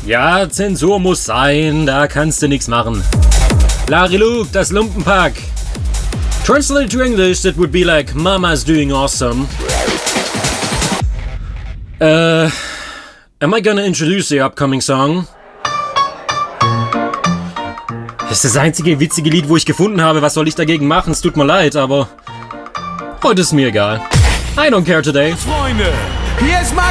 Ja, Zensur muss sein, da kannst du nichts machen. Larry Luke, das Lumpenpack. Translate to English, that would be like, Mama's doing awesome. Am I gonna introduce the upcoming song? Das ist das einzige witzige Lied, wo ich gefunden habe. Was soll ich dagegen machen? Es tut mir leid, aber heute ist mir egal. I don't care today. Freunde, hier ist Max